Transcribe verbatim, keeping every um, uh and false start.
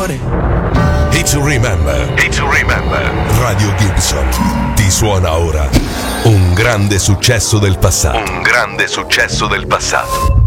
cuore. Hit to Remember. Hit to Remember. Radio Gibson ti suona ora un grande successo del passato. Un grande successo del passato.